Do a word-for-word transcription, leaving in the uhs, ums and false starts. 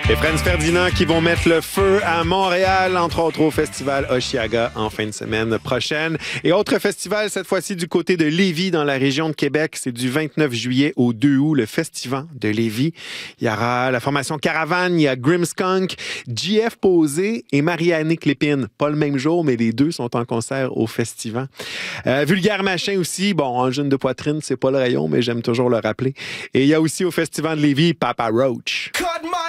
Et Franz Ferdinand qui vont mettre le feu à Montréal, entre autres au festival Oshiaga en fin de semaine prochaine. Et autre festival, cette fois-ci du côté de Lévis, dans la région de Québec. C'est du vingt-neuf juillet au deux août, le Festival de Lévis. Il y aura la formation Caravane, il y a Grimmskunk, J F Posé et Marie-Annick Lépine. Pas le même jour, mais les deux sont en concert au festival. Euh, Vulgaire Machin aussi. Bon, Angine de poitrine, c'est pas le rayon, mais j'aime toujours le rappeler. Et il y a aussi au Festival de Lévis Papa Roach.